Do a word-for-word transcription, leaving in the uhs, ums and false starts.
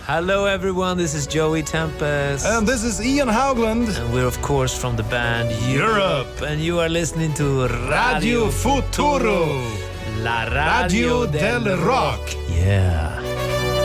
Hello everyone, this is Joey Tempest. And this is Ian Haugland. And we're of course from the band Europe. Europe. And you are listening to Radio Futuro. La Radio, Radio del Rock. Yeah.